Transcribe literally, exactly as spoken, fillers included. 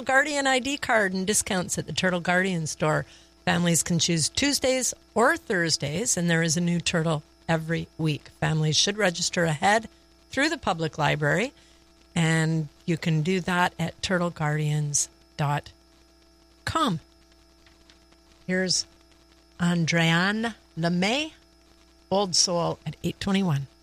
Guardian I D card and discounts at the Turtle Guardian store. Families can choose Tuesdays or Thursdays, and there is a new turtle every week. Families should register ahead through the public library, and you can do that at turtle guardians dot com. Here's Andréane Lemay, Old Soul at eight twenty-one.